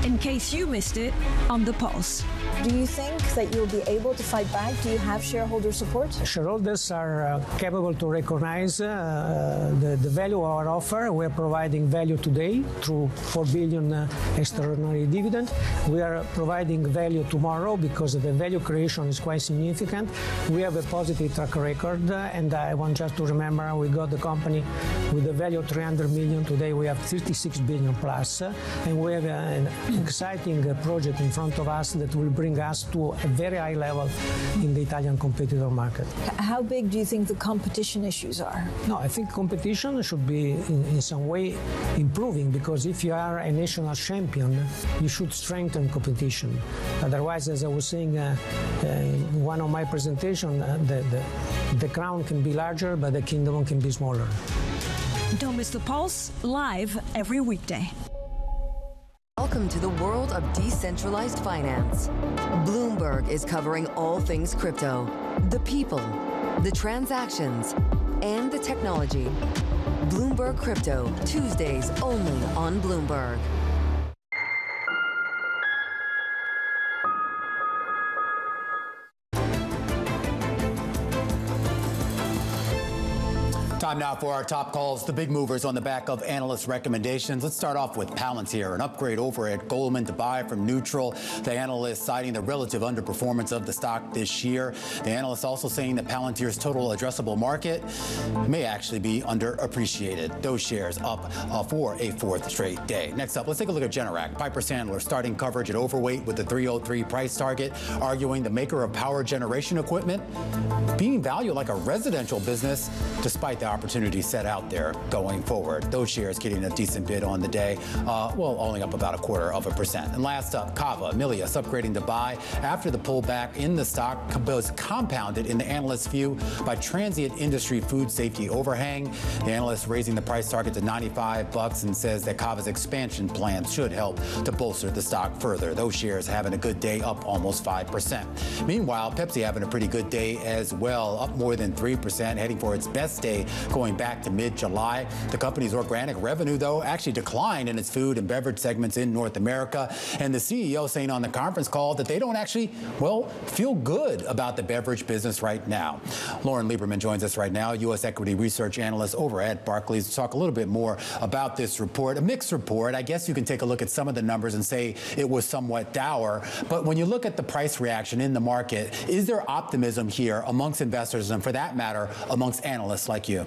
in case you missed it on The Pulse. Do you think that you'll be able to fight back? Do you have shareholder support? Shareholders are capable to recognize the value of our offer. We're providing value today through 4 billion extraordinary dividend. We are providing value tomorrow because the value creation is quite significant. We have a positive track record, and I want just to remember we got the company with a value of 300 million. Today we have 36 billion plus, and we have an exciting project in front of us that will bring us to a very high level in the Italian competitor market. How big do you think the competition issues are? No, I think competition should be in some way improving, because if you are a national champion, you should strengthen competition. Otherwise, as I was saying in one of my presentations, the crown can be larger, but the kingdom can be smaller. Don't miss The Pulse, live every weekday. Welcome to the world of decentralized finance. Bloomberg is covering all things crypto, the people, the transactions, and the technology. Bloomberg Crypto, Tuesdays only on Bloomberg. Time now for our top calls, the big movers on the back of analyst recommendations. Let's start off with Palantir, an upgrade over at Goldman to buy from neutral. The analyst citing the relative underperformance of the stock this year. The analyst also saying that Palantir's total addressable market may actually be underappreciated. Those shares up for a fourth straight day. Next up, let's take a look at Generac. Piper Sandler starting coverage at overweight with the 303 price target, arguing the maker of power generation equipment being valued like a residential business despite the opportunity set out there going forward. Those shares getting a decent bid on the day, well, only up about 0.25%. And last up, Cava, Milius upgrading to buy after the pullback in the stock was compounded in the analyst's view by transient industry food safety overhang. The analyst raising the price target to $95 and says that Cava's expansion plans should help to bolster the stock further. Those shares having a good day, up almost 5%. Meanwhile, Pepsi having a pretty good day as well, up more than 3%, heading for its best day going back to mid-July. The company's organic revenue, though, actually declined in its food and beverage segments in North America. And the CEO saying on the conference call that they don't actually, well, feel good about the beverage business right now. Lauren Lieberman joins us right now, U.S. equity research analyst over at Barclays, to talk a little bit more about this report. A mixed report. I guess you can take a look at some of the numbers and say it was somewhat dour. But when you look at the price reaction in the market, is there optimism here amongst investors and, for that matter, amongst analysts like you?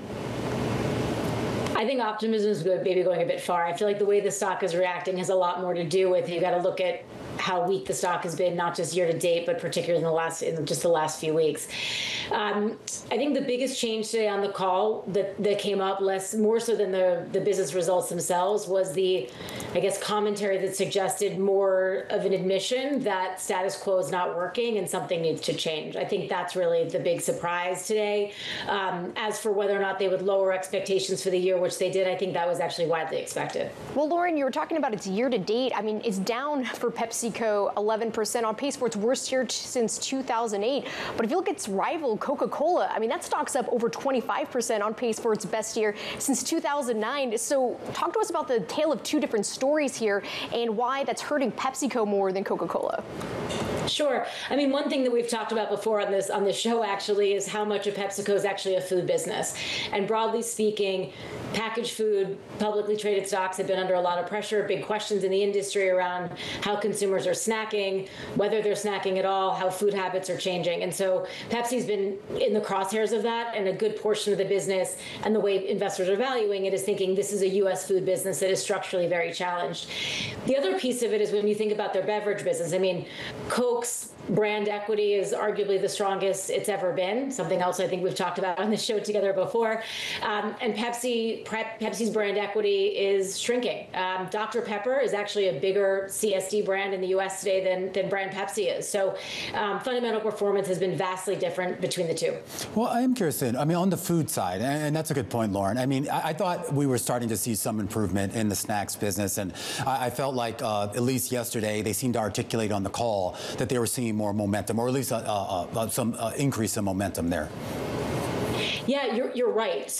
I think optimism is maybe going a bit far. I feel like the way the stock is reacting has a lot more to do with, you got to look at how weak the stock has been, not just year to date, but particularly in just the last few weeks. I think the biggest change today on the call that came up more so than the business results themselves was the, I guess, commentary that suggested more of an admission that status quo is not working and something needs to change. I think that's really the big surprise today. As for whether or not they would lower expectations for the year, which they did, I think that was actually widely expected. Well, Lauren, you were talking about its year to date. I mean, it's down for PepsiCo 11%, on pace for its worst year since 2008. But if you look at its rival, Coca-Cola, I mean, that stock's up over 25%, on pace for its best year since 2009. So talk to us about the tale of two different stories here and why that's hurting PepsiCo more than Coca-Cola. Sure. I mean, one thing that we've talked about before on this show actually is how much of PepsiCo is actually a food business. And broadly speaking, packaged food, publicly traded stocks have been under a lot of pressure, big questions in the industry around how consumers are snacking, whether they're snacking at all, how food habits are changing. And so Pepsi's been in the crosshairs of that, and a good portion of the business and the way investors are valuing it is thinking this is a U.S. food business that is structurally very challenged. The other piece of it is when you think about their beverage business. I mean, Coke's brand equity is arguably the strongest it's ever been, something else I think we've talked about on the show together before. And Pepsi's brand equity is shrinking. Dr. Pepper is actually a bigger CSD brand in the U.S. today than brand Pepsi is. So fundamental performance has been vastly different between the two. Well, I am curious, I mean, on the food side, and that's a good point, Lauren. I mean, I thought we were starting to see some improvement in the snacks business, and I felt like at least yesterday they seemed to articulate on the call that they were seeing more momentum, or at least some increase in momentum there. Yeah, you're right. So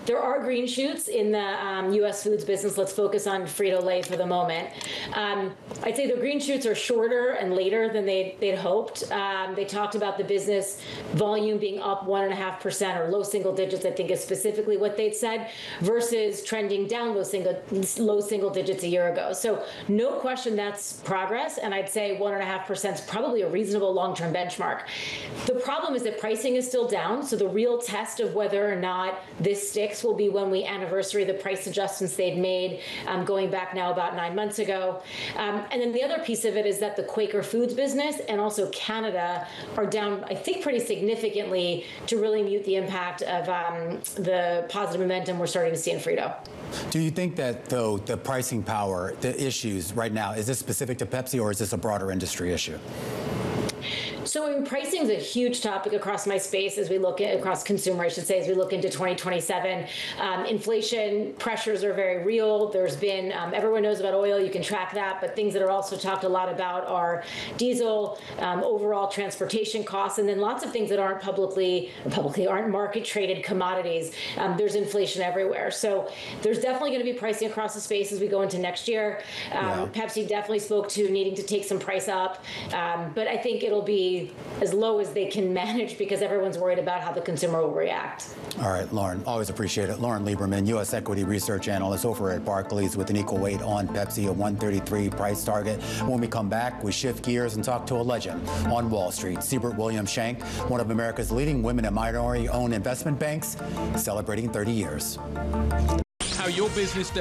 there are green shoots in the U.S. foods business. Let's focus on Frito-Lay for the moment. I'd say the green shoots are shorter and later than they'd hoped. They talked about the business volume being up 1.5% or low single digits, I think is specifically what they'd said, versus trending down low single digits a year ago. So no question that's progress, and I'd say 1.5% is probably a reasonable long-term benchmark. The problem is that pricing is still down, so the real test of whether or not this sticks will be when we anniversary the price adjustments they'd made going back now about 9 months ago. And then the other piece of it is that the Quaker Foods business and also Canada are down, I think, pretty significantly to really mute the impact of the positive momentum we're starting to see in Frito. Do you think that, though, the pricing power, the issues right now, is this specific to Pepsi or is this a broader industry issue? So pricing is a huge topic across my space as we look at, across consumer, I should say, as we look into 2027. Inflation pressures are very real. There's been, everyone knows about oil, you can track that, but things that are also talked a lot about are diesel, overall transportation costs, and then lots of things that aren't aren't market traded commodities. There's inflation everywhere. So there's definitely going to be pricing across the space as we go into next year. Pepsi definitely spoke to needing to take some price up, but I think it'll be as low as they can manage because everyone's worried about how the consumer will react. All right, Lauren, always appreciate it. Lauren Lieberman, U.S. Equity Research Analyst over at Barclays with an equal weight on Pepsi, a 133 price target. When we come back, we shift gears and talk to a legend on Wall Street. Siebert Williams Shank, one of America's leading women and minority-owned investment banks, celebrating 30 years. How your business